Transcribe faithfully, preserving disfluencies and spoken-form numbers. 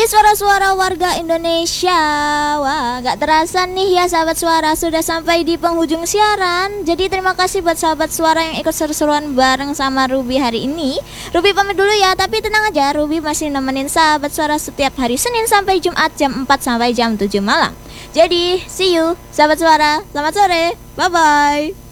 suara-suara warga Indonesia. Wah, gak terasa nih ya sahabat suara, sudah sampai di penghujung siaran. Jadi terima kasih buat sahabat suara yang ikut seru-seruan bareng sama Ruby hari ini. Ruby pamit dulu ya, tapi tenang aja, Ruby masih nemenin sahabat suara setiap hari Senin sampai Jumat jam empat sampai jam tujuh malam. Jadi, see you sahabat suara. Selamat sore. Bye-bye.